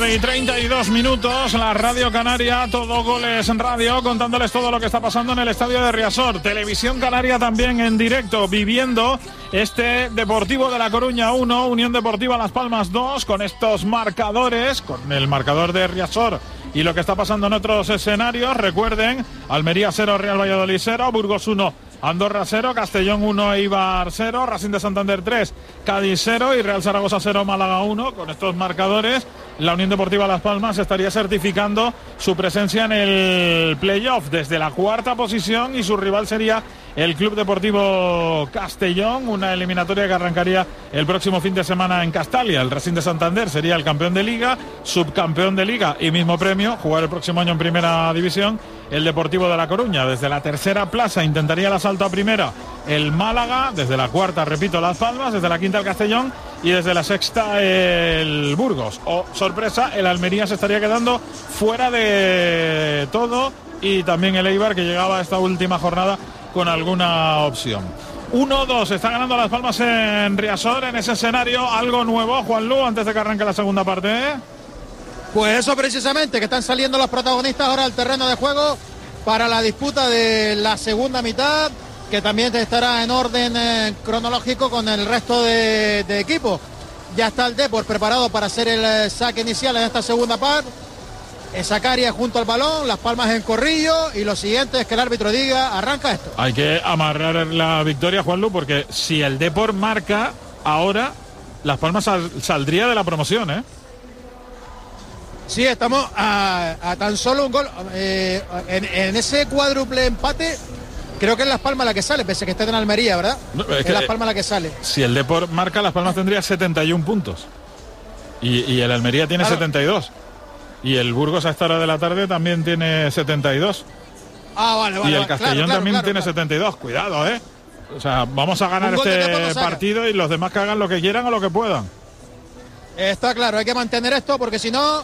9:32, la Radio Canaria, Todo Goles en Radio, contándoles todo lo que está pasando en el estadio de Riazor. Televisión Canaria también en directo, viviendo este Deportivo de La Coruña 1, Unión Deportiva Las Palmas 2, con estos marcadores, con el marcador de Riazor y lo que está pasando en otros escenarios. Recuerden, Almería 0, Real Valladolid 0, Burgos 1, Andorra 0, Castellón 1, Eibar 0, Racing de Santander 3, Cádiz 0 y Real Zaragoza 0, Málaga 1. Con estos marcadores, la Unión Deportiva Las Palmas estaría certificando su presencia en el playoff desde la cuarta posición, y su rival sería el Club Deportivo Castellón, una eliminatoria que arrancaría el próximo fin de semana en Castalia. El Racing de Santander sería el campeón de Liga, subcampeón de Liga y mismo premio, jugar el próximo año en Primera División. El Deportivo de La Coruña desde la tercera plaza intentaría el asalto a Primera el Málaga, desde la cuarta, repito, Las Palmas, desde la quinta el Castellón y desde la sexta el Burgos. O, sorpresa, el Almería se estaría quedando fuera de todo, y también el Eibar, que llegaba a esta última jornada con alguna opción. 1-2, está ganando Las Palmas en Riazor. En ese escenario, algo nuevo, Juanlu, antes de que arranque la segunda parte, ¿eh? Pues eso precisamente, que están saliendo los protagonistas ahora al terreno de juego para la disputa de la segunda mitad, que también estará en orden cronológico con el resto de equipos. Ya está el Depor preparado para hacer el saque inicial en esta segunda parte. Zacarías junto al balón, Las Palmas en corrillo, y lo siguiente es que el árbitro diga, arranca esto. Hay que amarrar la victoria, Juanlu, porque si el Depor marca ahora, Las Palmas saldría de la promoción, ¿eh? Sí, estamos a tan solo un gol. En ese cuádruple empate, creo que es Las Palmas la que sale, pese a que esté en Almería, ¿verdad? No, es que Las Palmas la que sale. Si el Depor marca, Las Palmas tendría 71 puntos. Y el Almería tiene 72. Y el Burgos a esta hora de la tarde también tiene 72. Vale. Y el Castellón también tiene 72. Cuidado, ¿eh? O sea, vamos a ganar este partido, y los demás que hagan lo que quieran o lo que puedan. Está claro, hay que mantener esto, porque si no,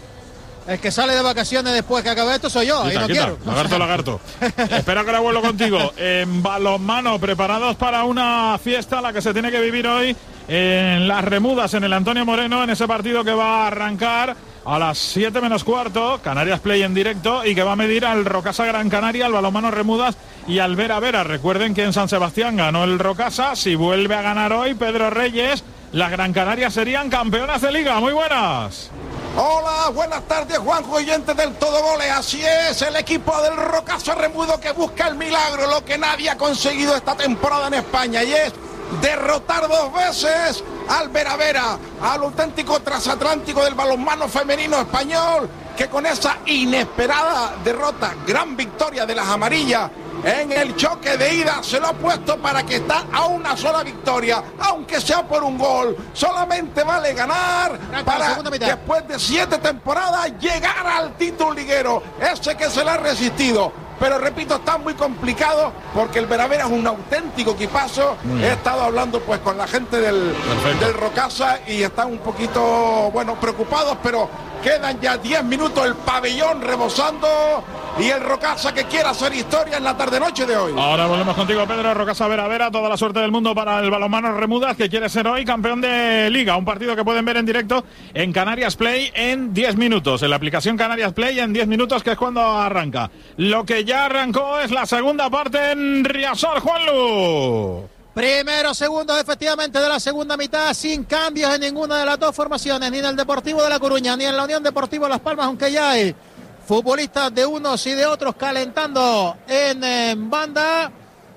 el que sale de vacaciones después que acabe esto soy yo. Quita, no quiero. Lagarto. Espera que la vuelvo contigo. En balonmano, preparados para una fiesta, la que se tiene que vivir hoy en Las Remudas, en el Antonio Moreno, en ese partido que va a arrancar a las 7 menos cuarto, Canarias Play en directo, y que va a medir al Rocasa Gran Canaria, al balonmano Remudas y al Vera Vera. Recuerden que en San Sebastián ganó el Rocasa. Si vuelve a ganar hoy Pedro Reyes, las Gran Canarias serían campeonas de Liga. Muy buenas. Hola, buenas tardes, Juanjo, oyentes del Todo Goles. Así es, el equipo del Rocasa Remudo que busca el milagro, lo que nadie ha conseguido esta temporada en España, y es derrotar 2 veces al Vera Vera, al auténtico transatlántico del balonmano femenino español, que con esa inesperada derrota, gran victoria de las amarillas en el choque de ida, se lo ha puesto para que está a una sola victoria, aunque sea por un gol. Solamente vale ganar para, después de 7 temporadas, llegar al título liguero, ese que se le ha resistido. Pero repito, está muy complicado, porque el Vera Vera es un auténtico equipazo. He estado hablando pues con la gente del Rocasa, y están un poquito, preocupados, pero quedan ya 10 minutos, el pabellón rebosando, y el Rocasa que quiere hacer historia en la tarde-noche de hoy. Ahora volvemos contigo, Pedro. Rocasa Vera Vera, toda la suerte del mundo para el balonmano Remudas, que quiere ser hoy campeón de Liga. Un partido que pueden ver en directo en Canarias Play en 10 minutos, en la aplicación Canarias Play en 10 minutos, que es cuando arranca. Lo que ya arrancó es la segunda parte en Riazor, Juanlu. Primero, segundo, efectivamente, de la segunda mitad, sin cambios en ninguna de las dos formaciones, ni en el Deportivo de La Coruña, ni en la Unión Deportiva Las Palmas, aunque ya hay futbolistas de unos y de otros calentando en banda.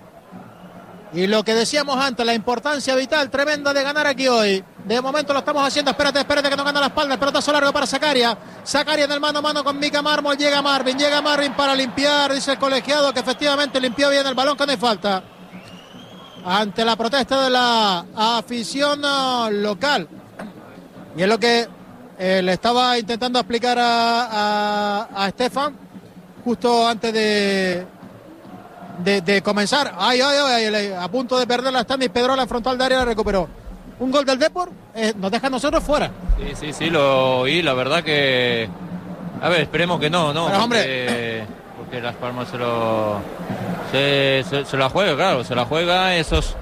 Y lo que decíamos antes, la importancia vital tremenda de ganar aquí hoy. De momento lo estamos haciendo. Espérate que no gana la espalda. El pelotazo largo para Zacarías. Zacarías en el mano a mano con Mika Mármol. Llega Marvin para limpiar. Dice el colegiado que efectivamente limpió bien el balón, que no hay falta. Ante la protesta de la afición local. Y es lo que le estaba intentando explicar a Estefan justo antes de comenzar. A punto de perder la Stanis Pedrola en frontal de área, la recuperó. Un gol del Depor nos deja a nosotros fuera. Sí, lo oí, la verdad que... A ver, esperemos que no. Pero, hombre, porque Las Palmas se la juega, claro, se la juega esos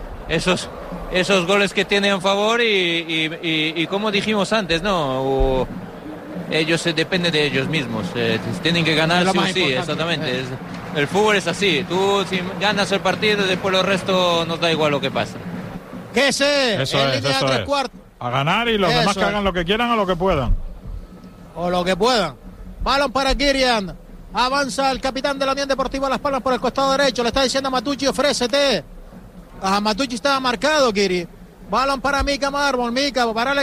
goles que tiene a favor, y como dijimos antes, ¿no? ellos dependen de ellos mismos. Tienen que ganar sí o sí, exactamente. El fútbol es así. Tú si ganas el partido, después el resto nos da igual lo que pasa. Que se Eso en es, línea eso de 3 es. cuartos. A ganar y los Eso demás que es. hagan lo que quieran o lo que puedan. O lo que puedan. Balón para Kirian. Avanza el capitán de la Unión Deportiva Las Palmas por el costado derecho. Le está diciendo a Matucci, ofrécete. Matucci estaba marcado, Kiri. Balón para Mika Mármol. Mika, para